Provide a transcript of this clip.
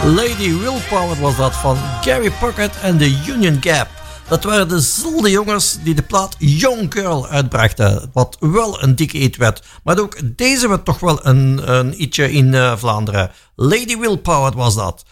Lady Willpower was dat van Gary Puckett en de Union Gap. Dat waren dezelfde jongens die de plaat Young Girl uitbrachten. Wat wel een dikke hit werd. Maar ook deze werd toch wel een ietsje in Vlaanderen. Lady Willpower was dat.